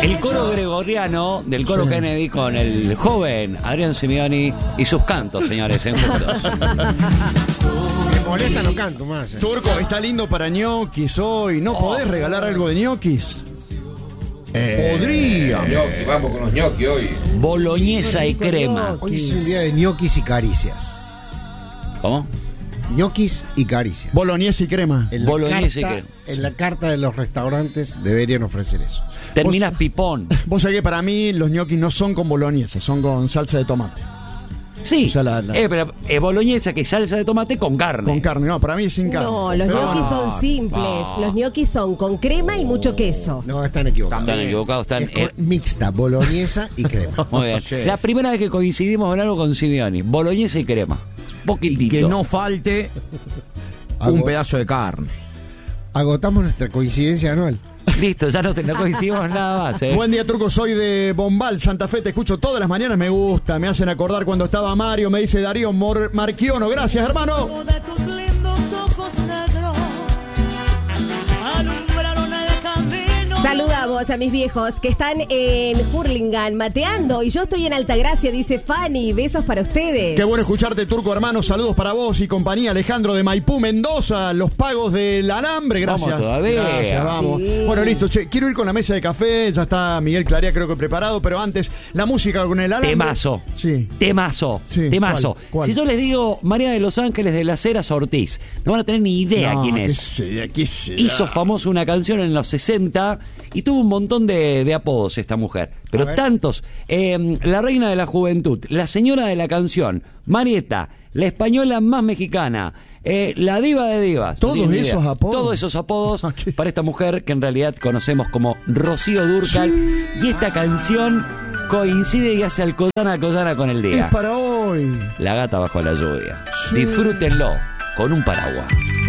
El coro gregoriano del coro Kennedy con el joven Adrián Simeoni y sus cantos, señores, en juntos. Si me molesta no canto más. Turco, está lindo para ñoquis hoy. ¿No podés regalar algo de ñoquis? Podría. Ñoqui, vamos con los ñoquis hoy. Boloñesa y crema. Hoy es un día de ñoquis y caricias. ¿Cómo? Ñoquis y caricias. Boloñesa y crema. En la carta de los restaurantes deberían ofrecer eso. Terminas pipón. Vos sabés que para mí los ñoquis no son con boloñesa, son con salsa de tomate. Sí, o sea, pero boloñesa, que es salsa de tomate con carne. Con carne, no, para mí es sin carne. No, los ñoquis son simples. Los ñoquis son con crema y mucho queso. No, están equivocados. Están equivocados. Mixta, boloñesa y crema. Muy bien. La primera vez que coincidimos en algo con Simeoni, boloñesa y crema. Poquitito. Y que no falte un pedazo de carne. Agotamos nuestra coincidencia anual. Listo, ya no coincidimos nada más. Buen día, Turco, soy de Bombal, Santa Fe, te escucho todas las mañanas, me gusta, me hacen acordar cuando estaba Mario, me dice Darío Marchiono, gracias, hermano. Saludamos a mis viejos que están en Hurlingham mateando y yo estoy en Altagracia, dice Fanny. Besos para ustedes. Qué bueno escucharte, Turco, hermano. Saludos para vos y compañía. Alejandro de Maipú, Mendoza. Los pagos del alambre, gracias. Vamos todavía. Gracias, vamos. Sí. Bueno, listo. Che, quiero ir con la mesa de café. Ya está Miguel Clarea, creo que preparado. Pero antes, la música con el alambre. Temazo. Sí. Temazo. Sí. Temazo. ¿Cuál? Si yo les digo María de los Ángeles de las Heras Ortiz, no van a tener ni idea quién es. ¿Qué será? Hizo famoso una canción en los 60 y tuvo un montón de apodos esta mujer, pero tantos. La reina de la juventud, la señora de la canción, Marieta, la española más mexicana, la diva de divas. Todos esos apodos. Todos esos apodos para esta mujer que en realidad conocemos como Rocío Dúrcal. Sí. Y esta canción coincide y hace al Collana con el día. Es para hoy. La gata bajo la lluvia. Sí. Disfrútenlo con un paraguas.